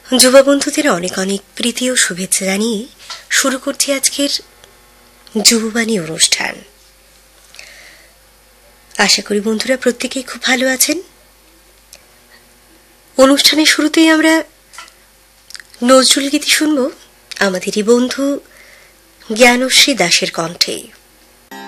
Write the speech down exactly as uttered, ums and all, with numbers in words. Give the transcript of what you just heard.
যুবা বন্ধুদের অনেক অনেক প্রীতি ও শুভেচ্ছা জানিয়ে শুরু করছি আজকের যুববাণী অনুষ্ঠান। আশা করি বন্ধুরা প্রত্যেকেই খুব ভালো আছেন। অনুষ্ঠানের শুরুতেই আমরা নজরুল গীতি শুনব আমাদেরই বন্ধু জ্ঞানশ্রী দাসের কণ্ঠে।